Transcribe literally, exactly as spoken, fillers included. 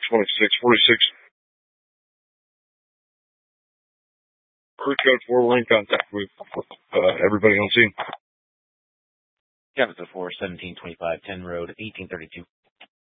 twenty-six forty-six. Crew code four, we're in contact with uh, everybody on scene. Captain four, seventeen twenty-five, ten road, eighteen thirty-two.